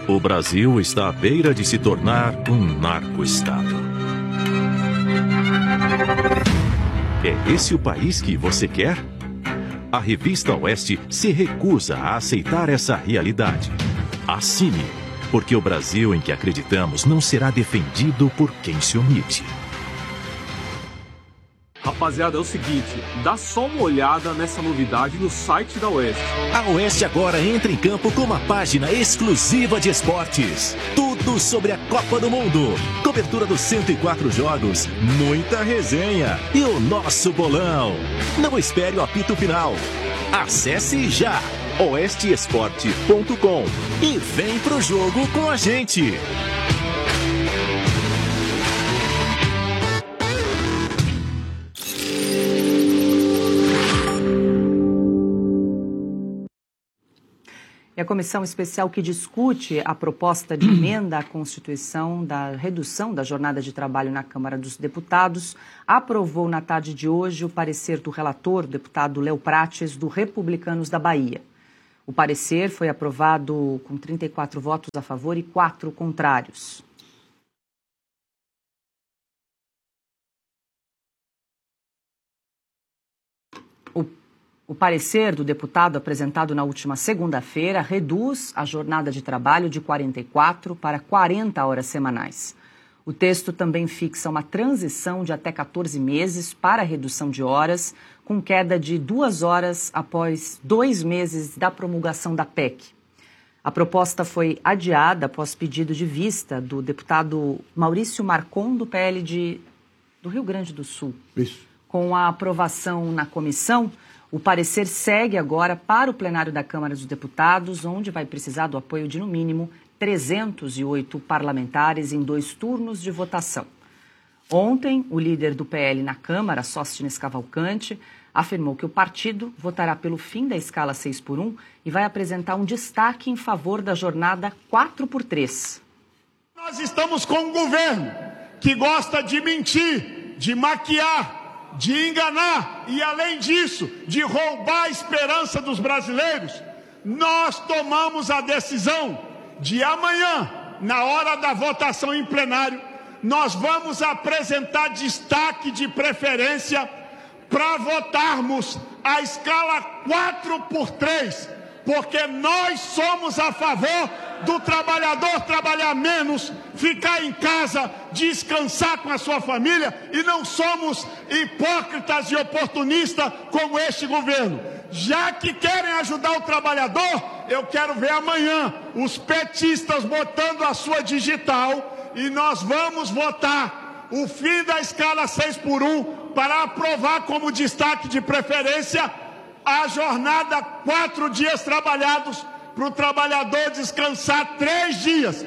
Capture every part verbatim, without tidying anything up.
O Brasil está à beira de se tornar um narco-estado. É esse o país que você quer? A revista Oeste se recusa a aceitar essa realidade. Assine, porque o Brasil em que acreditamos não será defendido por quem se omite. Rapaziada, é o seguinte, dá só uma olhada nessa novidade no site da Oeste. A Oeste agora entra em campo com uma página exclusiva de esportes. Tudo sobre a Copa do Mundo. Cobertura dos cento e quatro jogos, muita resenha e o nosso bolão. Não espere o apito final. Acesse já oeste esporte ponto com e vem pro jogo com a gente. E a comissão especial que discute a proposta de emenda à Constituição da redução da jornada de trabalho na Câmara dos Deputados aprovou na tarde de hoje o parecer do relator, o deputado Léo Prates, do Republicanos da Bahia. O parecer foi aprovado com trinta e quatro votos a favor e quatro contrários. O O parecer do deputado apresentado na última segunda-feira reduz a jornada de trabalho de quarenta e quatro para quarenta horas semanais. O texto também fixa uma transição de até quatorze meses para a redução de horas, com queda de duas horas após dois meses da promulgação da P E C. A proposta foi adiada após pedido de vista do deputado Maurício Marcon, do P L de, do Rio Grande do Sul. Isso. Com a aprovação na comissão, o parecer segue agora para o plenário da Câmara dos Deputados, onde vai precisar do apoio de, no mínimo, trezentos e oito parlamentares em dois turnos de votação. Ontem, o líder do P L na Câmara, Sóstenes Cavalcante, afirmou que o partido votará pelo fim da escala seis por um e vai apresentar um destaque em favor da jornada quatro por três. Nós estamos com um governo que gosta de mentir, de maquiar, de enganar e, além disso, de roubar a esperança dos brasileiros. Nós tomamos a decisão de amanhã, na hora da votação em plenário, nós vamos apresentar destaque de preferência para votarmos a escala quatro por três, porque nós somos a favor do trabalhador trabalhar menos, ficar em casa, descansar com a sua família, e não somos hipócritas e oportunistas como este governo. Já que querem ajudar o trabalhador, eu quero ver amanhã os petistas botando a sua digital e nós vamos votar o fim da escala seis por um para aprovar como destaque de preferência a jornada quatro dias trabalhados para o trabalhador descansar três dias.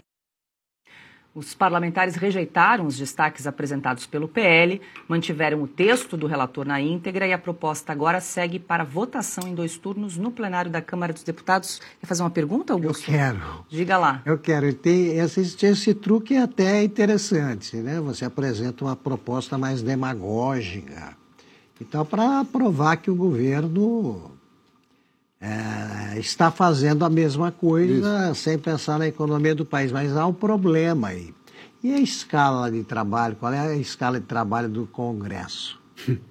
Os parlamentares rejeitaram os destaques apresentados pelo P L, mantiveram o texto do relator na íntegra e a proposta agora segue para votação em dois turnos no plenário da Câmara dos Deputados. Quer fazer uma pergunta, Augusto? Eu quero. Diga lá. Eu quero. Tem esse, esse truque é até interessante, né? Você apresenta uma proposta mais demagógica. Então, para provar que o governo é, está fazendo a mesma coisa, Isso. sem pensar na economia do país. Mas há um problema aí. E a escala de trabalho? Qual é a escala de trabalho do Congresso?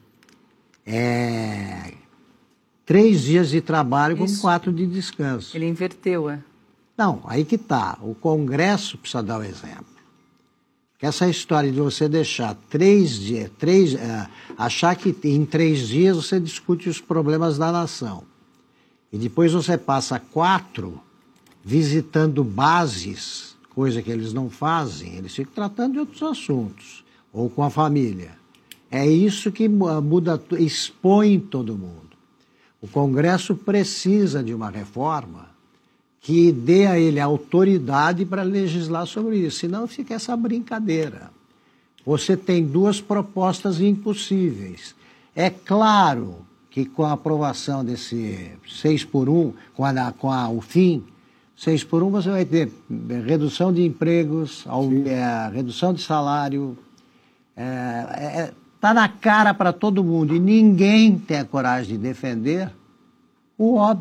É três dias de trabalho Isso. com quatro de descanso. Ele inverteu, é? Não, aí que tá. O Congresso precisa dar o exemplo. Que essa história de você deixar três dias, três, é, achar que em três dias você discute os problemas da nação. E depois você passa quatro visitando bases, coisa que eles não fazem, eles ficam tratando de outros assuntos, ou com a família. É isso que muda, expõe todo mundo. O Congresso precisa de uma reforma que dê a ele a autoridade para legislar sobre isso, senão fica essa brincadeira. Você tem duas propostas impossíveis. É claro que com a aprovação desse seis por um, com, a, com a, o fim, seis por um você vai ter redução de empregos, é, redução de salário, está é, é, na cara para todo mundo e ninguém tem a coragem de defender o óbvio.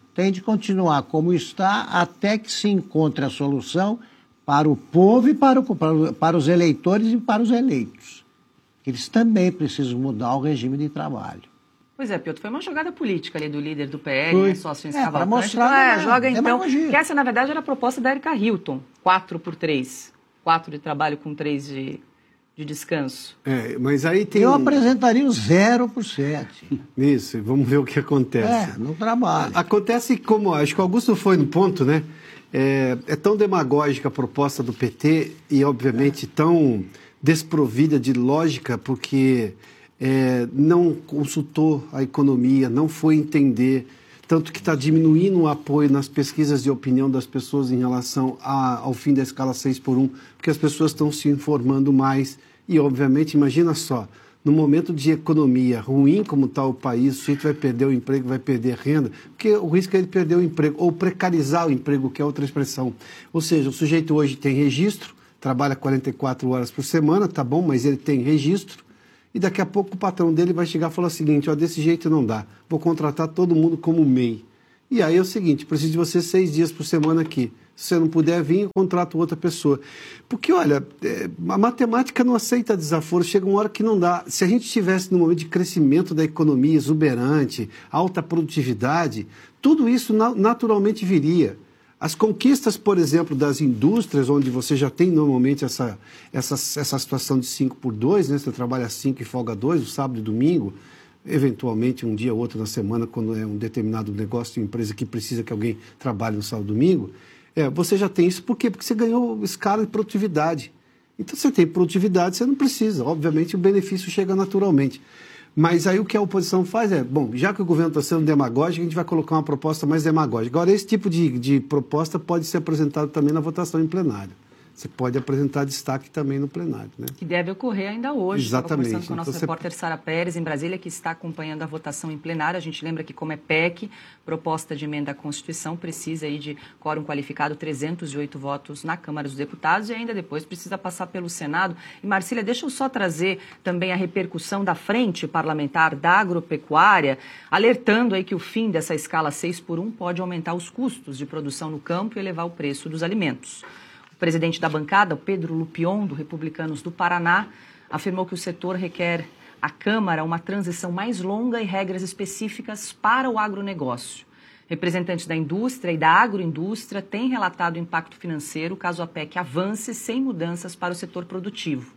tem de continuar como está até que se encontre a solução para o povo e para, o, para, para os eleitores e para os eleitos. Eles também precisam mudar o regime de trabalho. Pois é, Piotr, foi uma jogada política ali do líder do P L, né, sócio é, para mostrar, então, é, é, joga então, que essa na verdade era a proposta da Erika Hilton, quatro por três, quatro de trabalho com três de, de descanso. É, mas aí tem Eu um... apresentaria o zero por sete. Isso, vamos ver o que acontece. É, no trabalho. Acontece como, acho que o Augusto foi no ponto, né? É, é tão demagógica a proposta do P T e, obviamente, tão desprovida de lógica, porque é, não consultou a economia, não foi entender, tanto que está diminuindo o apoio nas pesquisas de opinião das pessoas em relação a, ao fim da escala seis por um, porque as pessoas estão se informando mais e, obviamente, imagina só, no momento de economia ruim como está o país, o sujeito vai perder o emprego, vai perder a renda, porque o risco é ele perder o emprego, ou precarizar o emprego, que é outra expressão. Ou seja, o sujeito hoje tem registro, trabalha quarenta e quatro horas por semana, tá bom, mas ele tem registro, e daqui a pouco o patrão dele vai chegar e falar o seguinte, ó, desse jeito não dá, vou contratar todo mundo como M E I. E aí é o seguinte, preciso de você seis dias por semana aqui. Se você não puder vir, eu contrato outra pessoa. Porque, olha, é, a matemática não aceita desaforo, chega uma hora que não dá. Se a gente estivesse num momento de crescimento da economia exuberante, alta produtividade, tudo isso na, naturalmente viria. As conquistas, por exemplo, das indústrias, onde você já tem normalmente essa, essa, essa situação de cinco por dois, né? Você trabalha cinco e folga dois, o sábado e domingo, eventualmente um dia ou outro na semana, quando é um determinado negócio de empresa que precisa que alguém trabalhe no sábado e domingo, é, você já tem isso. Por quê? Porque você ganhou escala de produtividade. Então, você tem produtividade, você não precisa. Obviamente, o benefício chega naturalmente. Mas aí o que a oposição faz é, bom, já que o governo está sendo demagógico, a gente vai colocar uma proposta mais demagógica. Agora, esse tipo de, de proposta pode ser apresentado também na votação em plenário. Você pode apresentar destaque também no plenário, né? Que deve ocorrer ainda hoje. Exatamente. Estava conversando com a nossa então, repórter Sara Pérez, em Brasília, que está acompanhando a votação em plenário. A gente lembra que, como é P E C, proposta de emenda à Constituição, precisa aí de quórum qualificado, trezentos e oito votos na Câmara dos Deputados e ainda depois precisa passar pelo Senado. E, Marcília, deixa eu só trazer também a repercussão da Frente Parlamentar da Agropecuária, alertando aí que o fim dessa escala seis por um pode aumentar os custos de produção no campo e elevar o preço dos alimentos. O presidente da bancada, Pedro Lupion, do Republicanos do Paraná, afirmou que o setor requer à Câmara uma transição mais longa e regras específicas para o agronegócio. Representantes da indústria e da agroindústria têm relatado o impacto financeiro caso a P E C avance sem mudanças para o setor produtivo.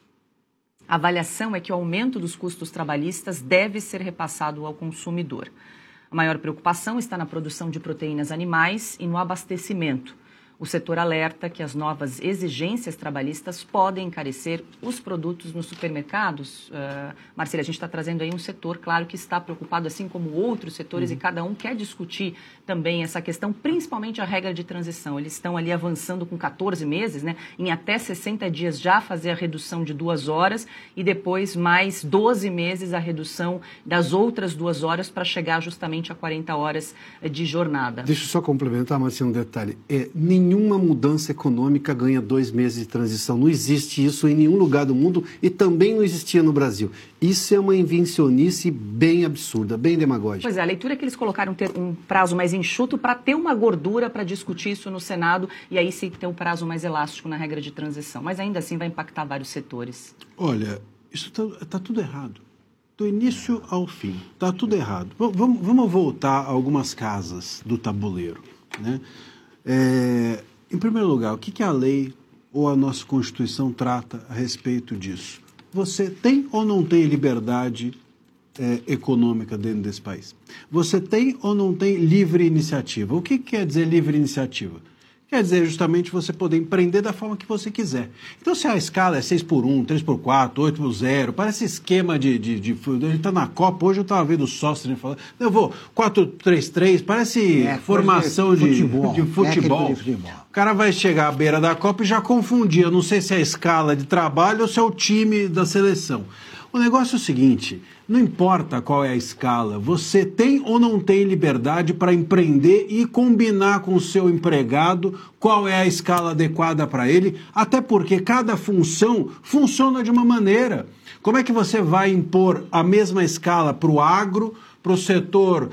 A avaliação é que o aumento dos custos trabalhistas deve ser repassado ao consumidor. A maior preocupação está na produção de proteínas animais e no abastecimento. O setor alerta que as novas exigências trabalhistas podem encarecer os produtos nos supermercados. Uh, Marcília, a gente está trazendo aí um setor, claro, que está preocupado, assim como outros setores, uhum. e cada um quer discutir também essa questão, principalmente a regra de transição. Eles estão ali avançando com quatorze meses, né, em até sessenta dias já fazer a redução de duas horas e depois mais doze meses a redução das outras duas horas para chegar justamente a quarenta horas de jornada. Deixa eu só complementar, Marcília, um detalhe. É, nenhuma mudança econômica ganha dois meses de transição. Não existe isso em nenhum lugar do mundo e também não existia no Brasil. Isso é uma invencionice bem absurda, bem demagógica. Pois é, a leitura é que eles colocaram ter um prazo mais enxuto para ter uma gordura para discutir isso no Senado e aí sim ter um prazo mais elástico na regra de transição. Mas ainda assim vai impactar vários setores. Olha, isso está tá tudo errado. Do início ao fim, está tudo errado. V vamos, vamos voltar a algumas casas do tabuleiro, né? É, em primeiro lugar, o que, que a lei ou a nossa Constituição trata a respeito disso? Você tem ou não tem liberdade é, econômica dentro desse país? Você tem ou não tem livre iniciativa? O que, que quer dizer livre iniciativa? Quer dizer justamente você poder empreender da forma que você quiser. Então, se a escala é seis por um, três por quatro, oito por zero, parece esquema de... de, de, de a gente está na Copa, hoje eu estava vendo o Sócio falando, eu vou quatro três três, parece é, formação de, de futebol. De futebol. É de futebol. O cara vai chegar à beira da Copa e já confundir, eu não sei se é a escala de trabalho ou se é o time da seleção. O negócio é o seguinte, não importa qual é a escala, você tem ou não tem liberdade para empreender e combinar com o seu empregado qual é a escala adequada para ele, até porque cada função funciona de uma maneira. Como é que você vai impor a mesma escala para o agro, para o setor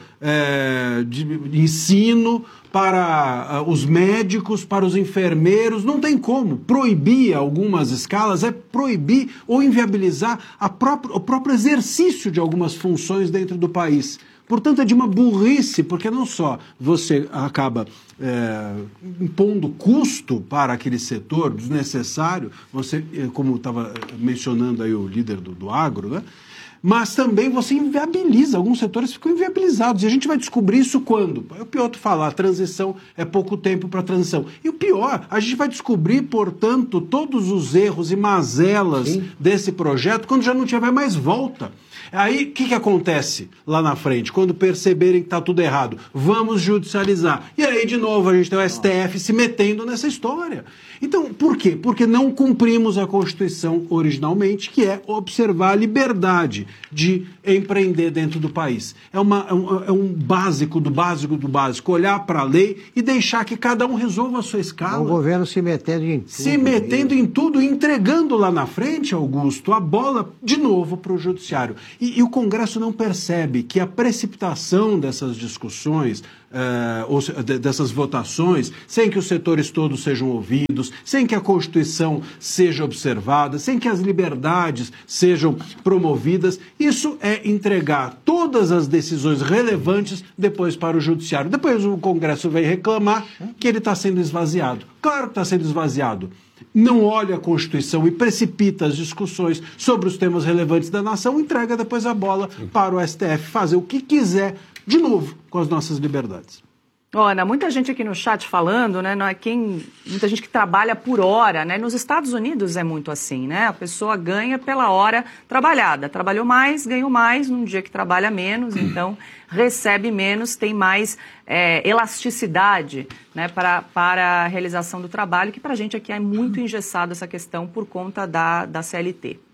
é, de ensino, para uh, os médicos, para os enfermeiros. Não tem como. Proibir algumas escalas é proibir ou inviabilizar a própria, o próprio exercício de algumas funções dentro do país. Portanto, é de uma burrice, porque não só você acaba é, impondo custo para aquele setor desnecessário, você, como estava mencionando aí o líder do, do agro, né? Mas também você inviabiliza, alguns setores ficam inviabilizados. E a gente vai descobrir isso quando? É o Piotr fala, a transição é pouco tempo para a transição. E o pior, a gente vai descobrir, portanto, todos os erros e mazelas Sim. desse projeto quando já não tiver mais volta. Aí, o que, que acontece lá na frente? Quando perceberem que está tudo errado, vamos judicializar. E aí, de novo, a gente tem o S T F se metendo nessa história. Então, por quê? Porque não cumprimos a Constituição originalmente, que é observar a liberdade de empreender dentro do país. É, uma, é, um, é um básico do básico do básico, olhar para a lei e deixar que cada um resolva a sua escala. O governo se metendo em tudo. Se metendo em tudo e entregando lá na frente, Augusto, a bola de novo para o judiciário. E, e o Congresso não percebe que a precipitação dessas discussões, Uh, ou, de, dessas votações, sem que os setores todos sejam ouvidos, sem que a Constituição seja observada, sem que as liberdades sejam promovidas, isso é entregar todas as decisões relevantes depois para o Judiciário. Depois o Congresso vem reclamar que ele está sendo esvaziado. Claro que está sendo esvaziado. Não olha a Constituição e precipita as discussões sobre os temas relevantes da nação, entrega depois a bola para o S T F fazer o que quiser, de novo, com as nossas liberdades. Ana, muita gente aqui no chat falando, né, não é quem, muita gente que trabalha por hora, né, nos Estados Unidos é muito assim, né, a pessoa ganha pela hora trabalhada, trabalhou mais, ganhou mais, num dia que trabalha menos, então recebe menos, tem mais é, elasticidade, né, para, para a realização do trabalho, que para a gente aqui é muito engessado essa questão por conta da, da C L T.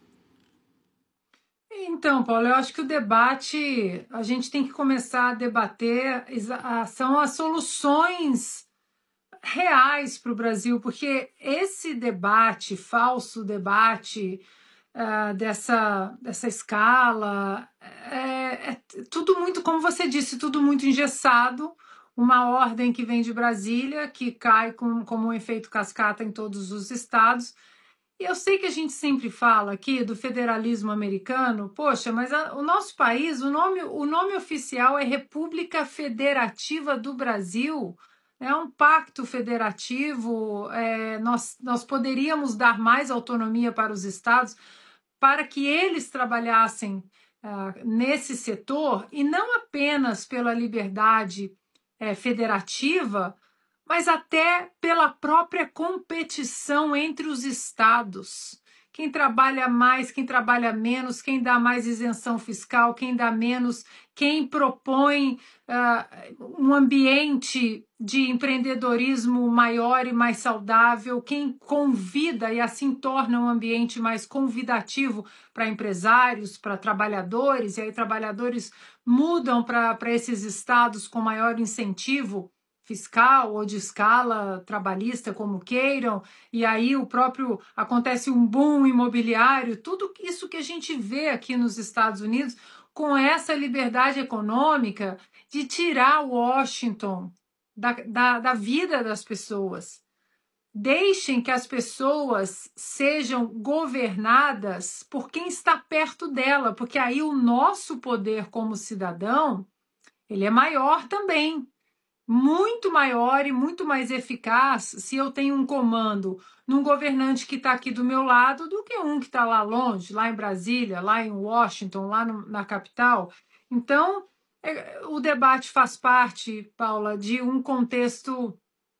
Então, Paulo, eu acho que o debate, a gente tem que começar a debater, são as soluções reais para o Brasil, porque esse debate, falso debate uh, dessa, dessa escala, é, é tudo muito, como você disse, tudo muito engessado, uma ordem que vem de Brasília, que cai com, como um efeito cascata em todos os estados. E eu sei que a gente sempre fala aqui do federalismo americano, poxa, mas a, o nosso país, o nome, o nome oficial é República Federativa do Brasil, é um pacto federativo, é, nós, nós poderíamos dar mais autonomia para os estados para que eles trabalhassem uh, nesse setor e não apenas pela liberdade é, federativa, mas até pela própria competição entre os estados. Quem trabalha mais, quem trabalha menos, quem dá mais isenção fiscal, quem dá menos, quem propõe uh, um ambiente de empreendedorismo maior e mais saudável, quem convida e assim torna um ambiente mais convidativo para empresários, para trabalhadores, e aí trabalhadores mudam para esses estados com maior incentivo fiscal ou de escala trabalhista, como queiram, e aí o próprio acontece um boom imobiliário, tudo isso que a gente vê aqui nos Estados Unidos com essa liberdade econômica de tirar Washington da, da, da vida das pessoas. Deixem que as pessoas sejam governadas por quem está perto dela, porque aí o nosso poder como cidadão, ele é maior também. Muito maior e muito mais eficaz se eu tenho um comando num governante que está aqui do meu lado do que um que está lá longe, lá em Brasília, lá em Washington, lá no, na capital. Então, é, o debate faz parte, Paula, de um contexto,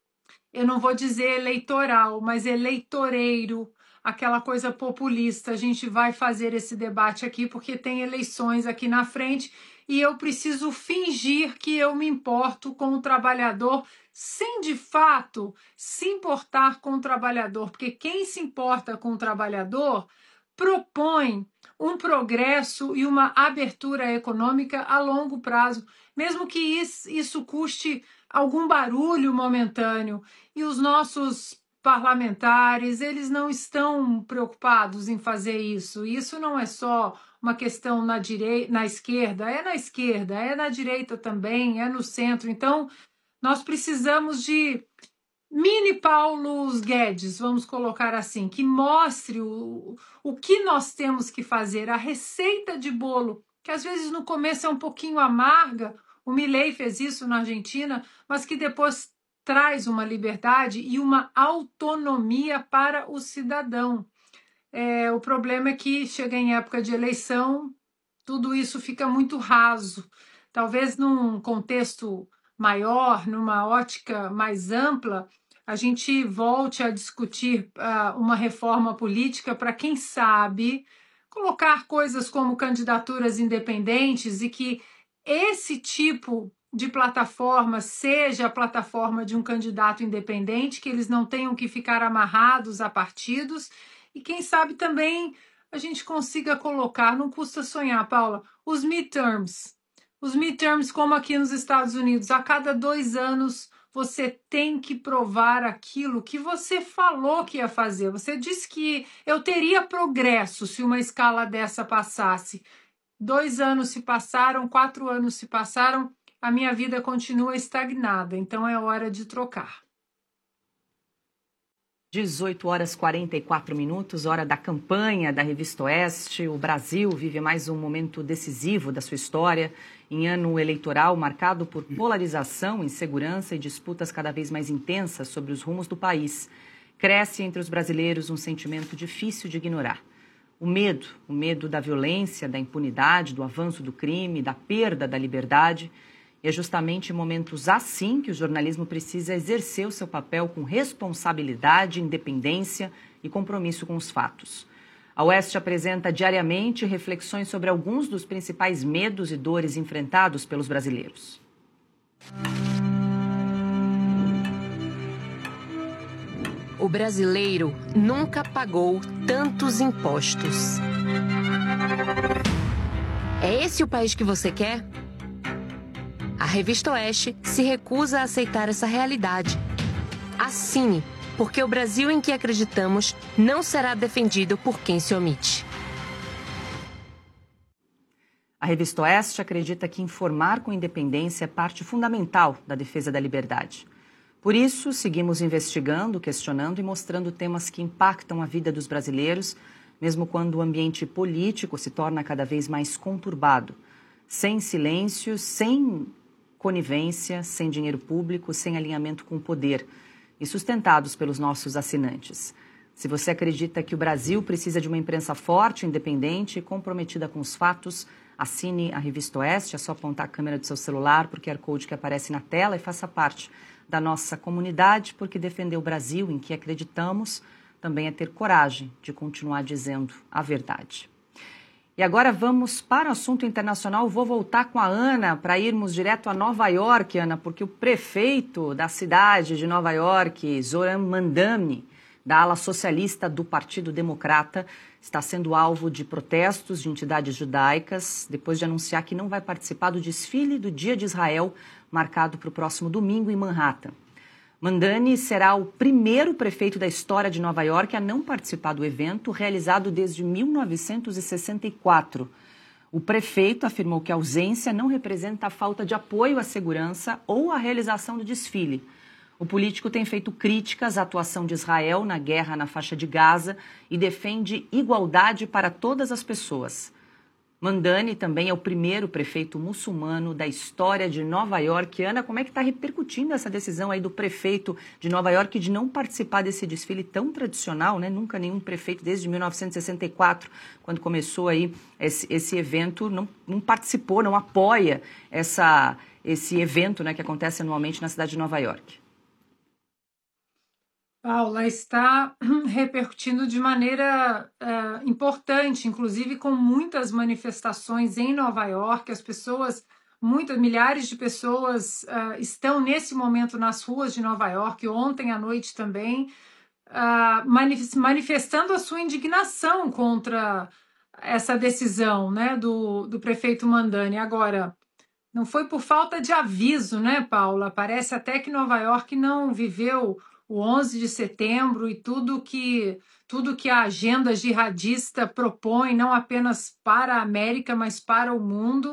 eu não vou dizer eleitoral, mas eleitoreiro, aquela coisa populista. A gente vai fazer esse debate aqui porque tem eleições aqui na frente e eu preciso fingir que eu me importo com o trabalhador sem, de fato, se importar com o trabalhador. Porque quem se importa com o trabalhador propõe um progresso e uma abertura econômica a longo prazo, mesmo que isso, isso custe algum barulho momentâneo. E os nossos parlamentares, eles não estão preocupados em fazer isso. Isso não é só uma questão na direita, na esquerda, é na esquerda, é na direita também, é no centro. Então, nós precisamos de mini Paulo Guedes, vamos colocar assim, que mostre o, o que nós temos que fazer, a receita de bolo, que às vezes no começo é um pouquinho amarga. O Milei fez isso na Argentina, mas que depois traz uma liberdade e uma autonomia para o cidadão. É, o problema é que chega em época de eleição, tudo isso fica muito raso. Talvez num contexto maior, numa ótica mais ampla, a gente volte a discutir uh, uma reforma política para, quem sabe, colocar coisas como candidaturas independentes e que esse tipo de plataforma seja a plataforma de um candidato independente, que eles não tenham que ficar amarrados a partidos. E quem sabe também a gente consiga colocar, não custa sonhar, Paula, os midterms. Os midterms, como aqui nos Estados Unidos, a cada dois anos você tem que provar aquilo que você falou que ia fazer. Você disse que eu teria progresso se uma escala dessa passasse. Dois anos se passaram, quatro anos se passaram, a minha vida continua estagnada, então é hora de trocar. dezoito horas e quarenta e quatro minutos, hora da campanha da Revista Oeste. O Brasil vive mais um momento decisivo da sua história, em ano eleitoral marcado por polarização, insegurança e disputas cada vez mais intensas sobre os rumos do país. Cresce entre os brasileiros um sentimento difícil de ignorar. O medo, o medo da violência, da impunidade, do avanço do crime, da perda da liberdade. E é justamente em momentos assim que o jornalismo precisa exercer o seu papel com responsabilidade, independência e compromisso com os fatos. A Oeste apresenta diariamente reflexões sobre alguns dos principais medos e dores enfrentados pelos brasileiros. O brasileiro nunca pagou tantos impostos. É esse o país que você quer? A Revista Oeste se recusa a aceitar essa realidade. Assine, porque o Brasil em que acreditamos não será defendido por quem se omite. A Revista Oeste acredita que informar com independência é parte fundamental da defesa da liberdade. Por isso, seguimos investigando, questionando e mostrando temas que impactam a vida dos brasileiros, mesmo quando o ambiente político se torna cada vez mais conturbado, sem silêncio, sem conivência, sem dinheiro público, sem alinhamento com o poder e sustentados pelos nossos assinantes. Se você acredita que o Brasil precisa de uma imprensa forte, independente e comprometida com os fatos, assine a Revista Oeste. É só apontar a câmera do seu celular para o Q R Code que aparece na tela e faça parte da nossa comunidade, porque defender o Brasil em que acreditamos também é ter coragem de continuar dizendo a verdade. E agora vamos para o assunto internacional. Vou voltar com a Ana para irmos direto a Nova York, Ana, porque o prefeito da cidade de Nova York, Zoran Mandani, da ala socialista do Partido Democrata, está sendo alvo de protestos de entidades judaicas, depois de anunciar que não vai participar do desfile do Dia de Israel, marcado para o próximo domingo em Manhattan. Mandani será o primeiro prefeito da história de Nova York a não participar do evento, realizado desde mil novecentos e sessenta e quatro. O prefeito afirmou que a ausência não representa a falta de apoio à segurança ou à realização do desfile. O político tem feito críticas à atuação de Israel na guerra na faixa de Gaza e defende igualdade para todas as pessoas. Mandani também é o primeiro prefeito muçulmano da história de Nova York. Ana, como é que está repercutindo essa decisão aí do prefeito de Nova York de não participar desse desfile tão tradicional, né? Nunca nenhum prefeito desde mil novecentos e sessenta e quatro, quando começou aí esse, esse evento, não, não participou, não apoia essa, esse evento, né, que acontece anualmente na cidade de Nova York. Paula, está repercutindo de maneira uh, importante, inclusive com muitas manifestações em Nova York. As pessoas, muitas, milhares de pessoas uh, estão nesse momento nas ruas de Nova York, ontem à noite também, uh, manifestando a sua indignação contra essa decisão, né, do, do prefeito Mandani. Agora, não foi por falta de aviso, né, Paula? Parece até que Nova York não viveu o onze de setembro e tudo que, tudo que a agenda jihadista propõe, não apenas para a América, mas para o mundo.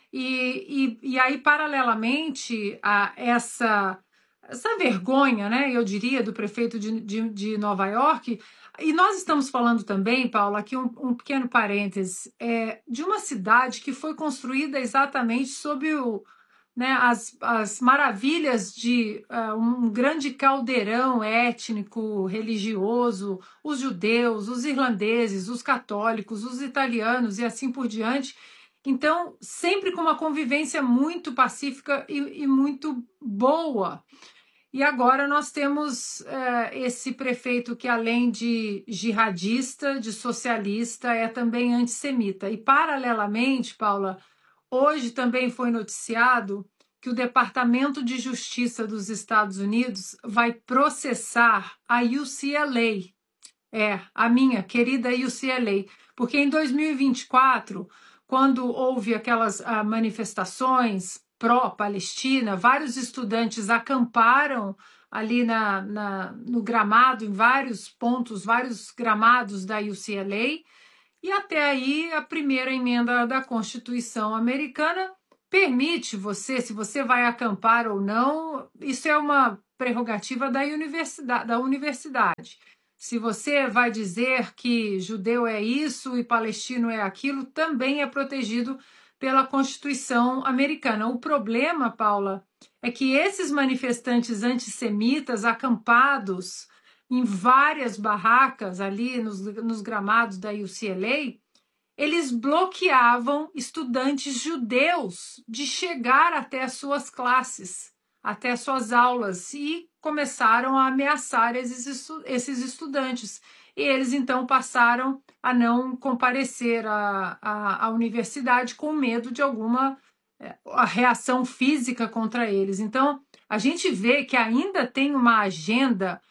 E, e, e aí, paralelamente a essa, essa vergonha, né, eu diria, do prefeito de, de, de Nova York, e nós estamos falando também, Paula, aqui um, um pequeno parênteses, é, de uma cidade que foi construída exatamente sob o, né, as, as maravilhas de uh, um grande caldeirão étnico, religioso, os judeus, os irlandeses, os católicos, os italianos e assim por diante. Então, sempre com uma convivência muito pacífica e, e muito boa. E agora nós temos uh, esse prefeito que, além de jihadista, de socialista, é também antissemita. E, paralelamente, Paula, hoje também foi noticiado que o Departamento de Justiça dos Estados Unidos vai processar a U C L A, é, a minha querida U C L A, porque em dois mil e vinte e quatro, quando houve aquelas uh, manifestações pró-Palestina, vários estudantes acamparam ali na, na, no gramado, em vários pontos, vários gramados da U C L A, e até aí a primeira emenda da Constituição americana permite você, se você vai acampar ou não, isso é uma prerrogativa da universidade, da universidade. Se você vai dizer que judeu é isso e palestino é aquilo, também é protegido pela Constituição americana. O problema, Paula, é que esses manifestantes antissemitas acampados em várias barracas ali nos, nos gramados da U C L A, eles bloqueavam estudantes judeus de chegar até as suas classes, até as suas aulas, e começaram a ameaçar esses, esses estudantes. E eles, então, passaram a não comparecer à, à, à universidade com medo de alguma é, a reação física contra eles. Então, a gente vê que ainda tem uma agenda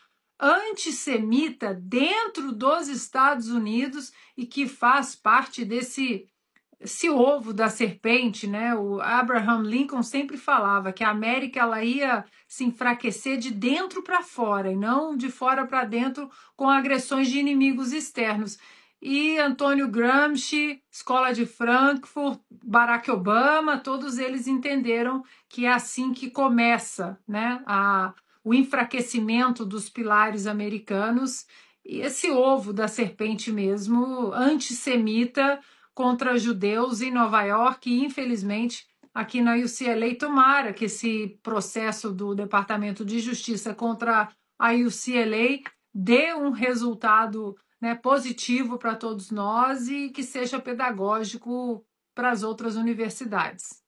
antissemita dentro dos Estados Unidos e que faz parte desse esse ovo da serpente, né? O Abraham Lincoln sempre falava que a América ela ia se enfraquecer de dentro para fora e não de fora para dentro com agressões de inimigos externos. E Antônio Gramsci, Escola de Frankfurt, Barack Obama, todos eles entenderam que é assim que começa, né? A o enfraquecimento dos pilares americanos e esse ovo da serpente mesmo, antissemita contra judeus em Nova York e, infelizmente, aqui na U C L A. Tomara que esse processo do Departamento de Justiça contra a U C L A dê um resultado, né, positivo para todos nós e que seja pedagógico para as outras universidades.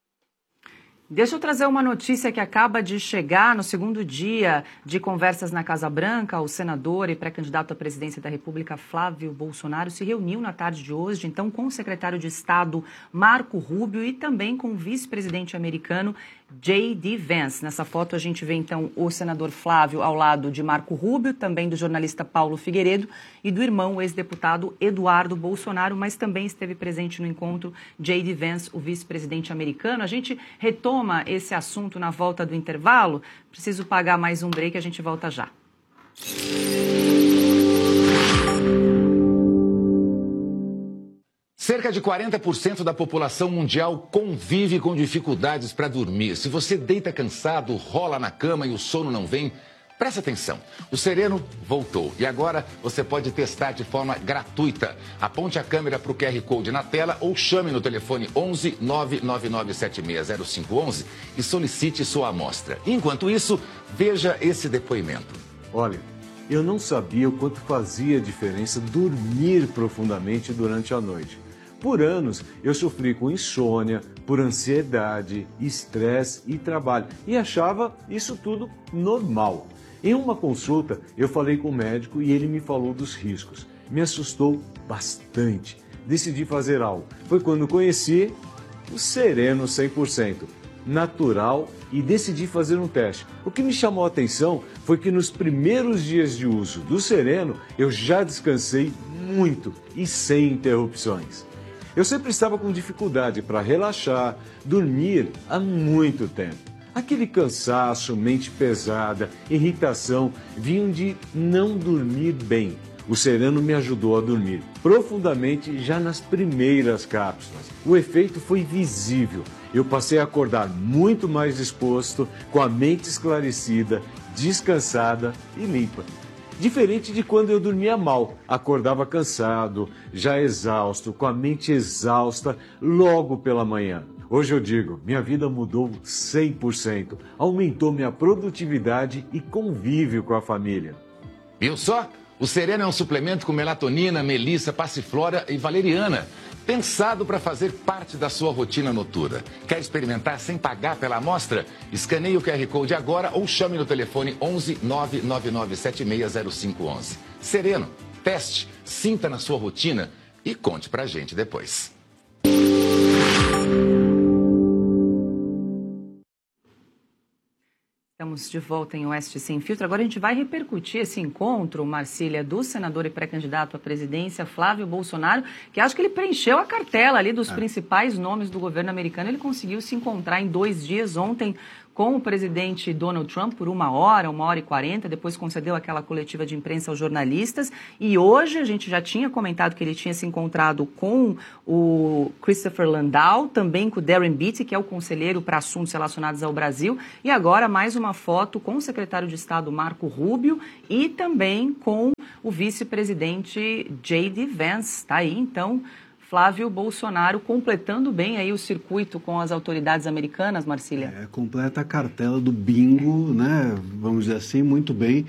Deixa eu trazer uma notícia que acaba de chegar no segundo dia de conversas na Casa Branca. O senador e pré-candidato à presidência da República, Flávio Bolsonaro, se reuniu na tarde de hoje, então, com o secretário de Estado, Marco Rubio, e também com o vice-presidente americano, J D Vance. Nessa foto a gente vê, então, o senador Flávio ao lado de Marco Rubio, também do jornalista Paulo Figueiredo e do irmão, o ex-deputado Eduardo Bolsonaro, mas também esteve presente no encontro J D Vance, o vice-presidente americano. A gente retoma esse assunto na volta do intervalo. Preciso pagar mais um break, a gente volta já. Cerca de quarenta por cento da população mundial convive com dificuldades para dormir. Se você deita cansado, rola na cama e o sono não vem, preste atenção. O Sereno voltou e agora você pode testar de forma gratuita. Aponte a câmera para o Q R Code na tela ou chame no telefone onze nove nove nove sete seis zero cinco um um e solicite sua amostra. Enquanto isso, veja esse depoimento. Olha, eu não sabia o quanto fazia diferença dormir profundamente durante a noite. Por anos, eu sofri com insônia, por ansiedade, estresse e trabalho e achava isso tudo normal. Em uma consulta, eu falei com o médico e ele me falou dos riscos. Me assustou bastante. Decidi fazer algo. Foi quando conheci o Sereno cem por cento, natural, e decidi fazer um teste. O que me chamou a atenção foi que nos primeiros dias de uso do Sereno, eu já descansei muito e sem interrupções. Eu sempre estava com dificuldade para relaxar, dormir há muito tempo. Aquele cansaço, mente pesada, irritação vinham de não dormir bem. O Sereno me ajudou a dormir profundamente já nas primeiras cápsulas. O efeito foi visível. Eu passei a acordar muito mais disposto, com a mente esclarecida, descansada e limpa. Diferente de quando eu dormia mal, acordava cansado, já exausto, com a mente exausta logo pela manhã. Hoje eu digo, minha vida mudou cem por cento, aumentou minha produtividade e convívio com a família. Viu só? O Sereno é um suplemento com melatonina, melissa, passiflora e valeriana, pensado para fazer parte da sua rotina noturna. Quer experimentar sem pagar pela amostra? Escaneie o Q R Code agora ou chame no telefone onze nove nove nove sete seis zero cinco um um. Sereno, teste, sinta na sua rotina e conte pra gente depois. Estamos de volta em Oeste Sem Filtro. Agora a gente vai repercutir esse encontro, Marcília, do senador e pré-candidato à presidência, Flávio Bolsonaro, que acho que ele preencheu a cartela ali dos é. principais nomes do governo americano. Ele conseguiu se encontrar em dois dias, ontem com o presidente Donald Trump por uma hora, uma hora e quarenta, depois concedeu aquela coletiva de imprensa aos jornalistas. E hoje a gente já tinha comentado que ele tinha se encontrado com o Christopher Landau, também com o Darren Beattie, que é o conselheiro para assuntos relacionados ao Brasil, e agora mais uma foto com o secretário de Estado Marco Rubio e também com o vice-presidente J D Vance. Tá aí, então, Flávio Bolsonaro completando bem aí o circuito com as autoridades americanas, Marcília. É, completa a cartela do bingo, né? Vamos dizer assim, muito bem.